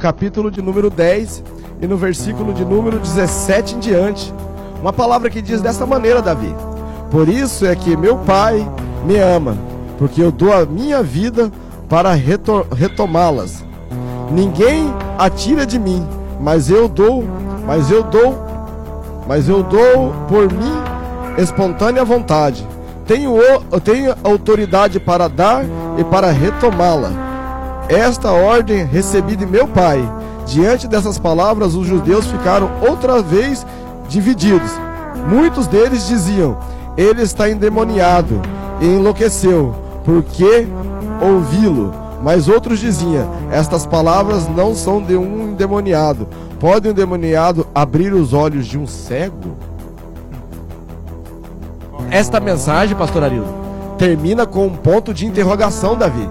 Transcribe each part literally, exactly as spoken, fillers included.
capítulo de número dez e no versículo de número dezessete em diante. Uma palavra que diz dessa maneira, Davi: por isso é que meu pai me ama, porque eu dou a minha vida para reto- retomá-las. Ninguém a tira de mim, mas eu dou, mas eu dou, mas eu dou por mim espontânea vontade. Tenho, eu tenho autoridade para dar e para retomá-la. Esta ordem recebi de meu pai. Diante dessas palavras, os judeus ficaram outra vez divididos. Muitos deles diziam: ele está endemoniado e enlouqueceu, por que ouvi-lo? Mas outros diziam: estas palavras não são de um endemoniado. Pode um endemoniado abrir os olhos de um cego? Esta mensagem, pastor Arildo, termina com um ponto de interrogação, Davi.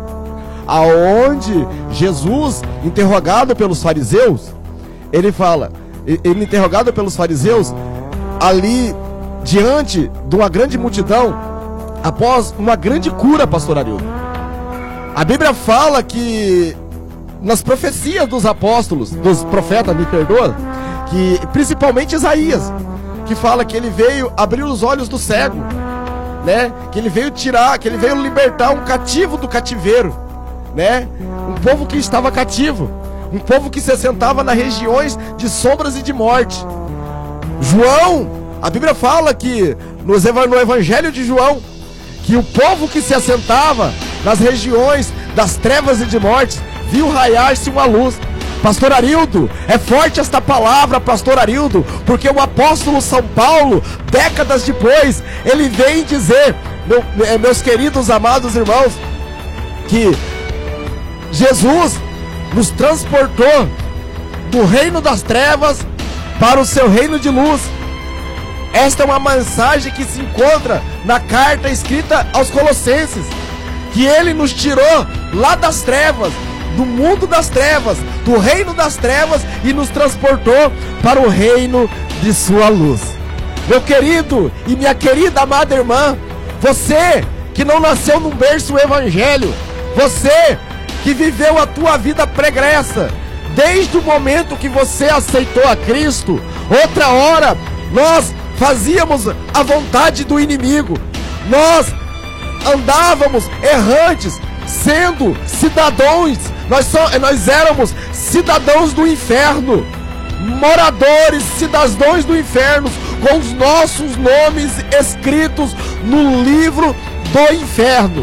Aonde Jesus, interrogado pelos fariseus, ele fala, ele interrogado pelos fariseus, ali diante de uma grande multidão, após uma grande cura, pastor Arildo. A Bíblia fala que nas profecias dos apóstolos, dos profetas, me perdoa, que principalmente Isaías, que fala que ele veio abrir os olhos do cego, né? Que ele veio tirar, que ele veio libertar um cativo do cativeiro, né? Um povo que estava cativo, um povo que se assentava nas regiões de sombras e de morte. João, a Bíblia fala que no Evangelho de João, que o povo que se assentava nas regiões das trevas e de morte viu raiar-se uma luz. Pastor Arildo, é forte esta palavra, pastor Arildo, porque o apóstolo São Paulo, décadas depois, ele vem dizer, meu, meus queridos amados irmãos, que Jesus nos transportou do reino das trevas para o seu reino de luz. Esta é uma mensagem que se encontra na carta escrita aos Colossenses, que ele nos tirou lá das trevas, do mundo das trevas, do reino das trevas, e nos transportou para o reino de sua luz. Meu querido e minha querida amada irmã, você que não nasceu num berço evangélico, você que viveu a tua vida pregressa, desde o momento que você aceitou a Cristo, outra hora nós fazíamos a vontade do inimigo, nós andávamos errantes, sendo cidadãos, nós, so, nós éramos cidadãos do inferno, moradores, cidadãos do inferno, com os nossos nomes escritos no livro do inferno.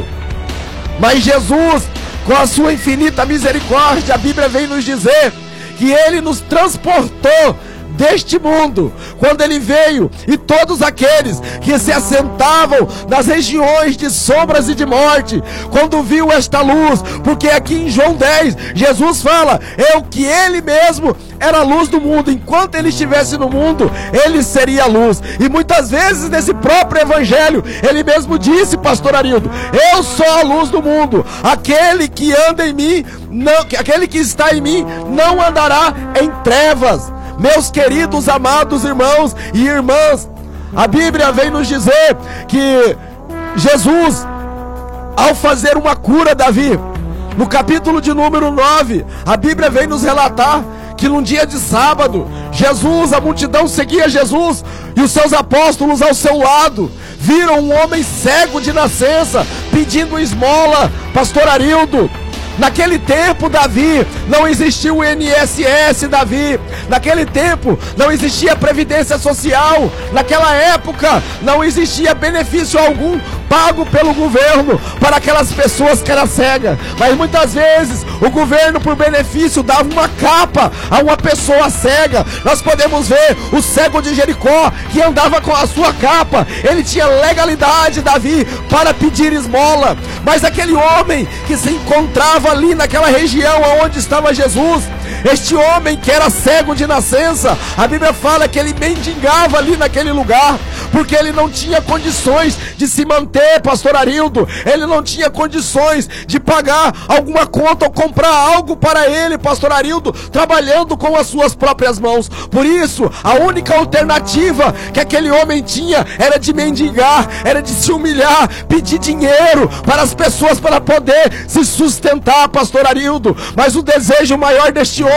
Mas Jesus, com a sua infinita misericórdia, a Bíblia vem nos dizer que ele nos transportou deste mundo, quando ele veio, e todos aqueles que se assentavam nas regiões de sombras e de morte, quando viu esta luz, porque aqui em João dez, Jesus fala, eu que ele mesmo era a luz do mundo, enquanto ele estivesse no mundo, ele seria a luz, e muitas vezes nesse próprio evangelho, ele mesmo disse, pastor Arildo, eu sou a luz do mundo, aquele que anda em mim, não, aquele que está em mim, não andará em trevas. Meus queridos, amados irmãos e irmãs, a Bíblia vem nos dizer que Jesus, ao fazer uma cura, Davi, no capítulo de número nove, a Bíblia vem nos relatar que num dia de sábado, Jesus, a multidão seguia Jesus, e os seus apóstolos ao seu lado, viram um homem cego de nascença, pedindo esmola, pastor Arildo. Naquele tempo, Davi, não existia o I N S S, Davi. Naquele tempo, não existia Previdência Social. Naquela época, não existia benefício algum pago pelo governo para aquelas pessoas que eram cegas. Mas muitas vezes, o governo, por benefício, dava uma capa a uma pessoa cega. Nós podemos ver o cego de Jericó, que andava com a sua capa. Ele tinha legalidade, Davi, para pedir esmola. Mas aquele homem que se encontrava ali naquela região onde estava Jesus, este homem que era cego de nascença, a Bíblia fala que ele mendigava ali naquele lugar, porque ele não tinha condições de se manter, pastor Arildo, ele não tinha condições de pagar alguma conta ou comprar algo para ele, pastor Arildo, trabalhando com as suas próprias mãos. Por isso, a única alternativa que aquele homem tinha era de mendigar, era de se humilhar, pedir dinheiro para as pessoas para poder se sustentar, pastor Arildo. Mas o desejo maior deste